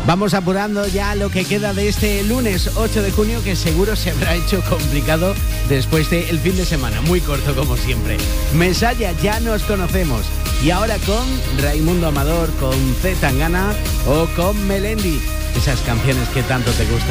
Vamos apurando ya lo que queda de este lunes 8 de junio, que seguro se habrá hecho complicado después del fin de semana, muy corto como siempre. Mesalla, ya nos conocemos. Y ahora con Raimundo Amador, con C. Tangana o con Melendi, esas canciones que tanto te gustan.